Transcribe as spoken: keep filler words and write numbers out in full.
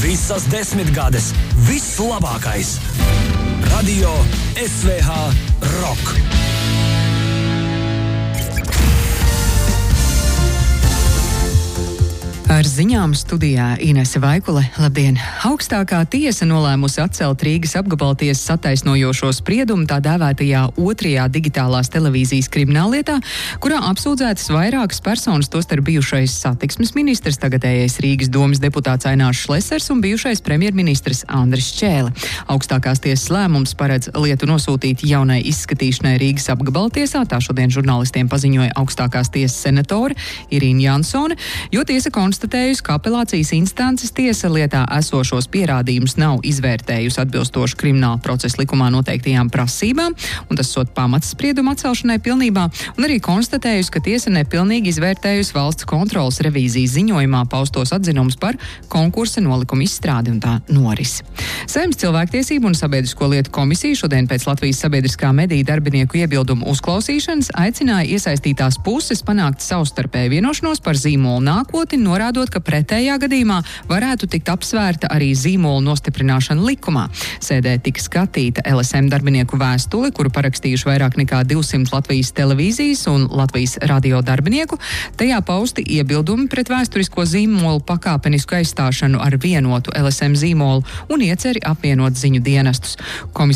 Visas desmitgades, viss labākais. Radio S V H Rock. Ar ziņām studijā Inese Vaikule. Labdien! Augstākā tiesa nolēmusi atcelt Rīgas apgabaltiesas attaisnojošo spriedumu tā dēvētajā otrajā digitālās televīzijas krimināllietā, kurā apsūdzētas vairākas personas, tostarp bijušais satiksmes ministrs, tagadējais Rīgas domes deputāts Ainārs Šlesers un bijušais premjerministrs Andris Čēle. Augstākās tiesas lēmums paredz lietu nosūtīt jaunai izskatīšanai Rīgas apgabaltiesā, tā šodien žurnālistiem paziņoja augstākās tiesas senatore Irīna Jansone, jo tiesa konstatējusi, ka apelācijas instances tiesa lietā esošos pierādījumus nav izvērtējusi atbilstoši krimināla procesa likumā noteiktajām prasībām, un tas sot pamats sprieduma atcelšanai pilnībā, un arī konstatējusi, ka tiesa nepilnīgi izvērtējusi valsts kontrolas revīzijas ziņojumā paustos atzinumus par konkursa nolikumu izstrādi un tā norisi. Saeimas cilvēktiesību un sabiedrisko lietu komisija šodien pēc Latvijas sabiedriskā mediju darbinieku iebildumu uzklausīšanas aicināja iesaistītās puses panākt savstarpēju vienošanos par zīmolu nākotni, norādot, ka pretējā gadījumā varētu tikt apsvērta arī zīmolu nostiprināšana likumā. Sēdē tika skatīta L S M darbinieku vēstuli, kuru parakstījuši vairāk nekā divsimt Latvijas televīzijas un Latvijas radio darbinieku. Tajā pausti iebildumi pret vēsturisko zīmolu pakāpenisku aizstāšanu ar vienotu L S M zīmolu un ieceri apvienot ziņu dienestus. Komisija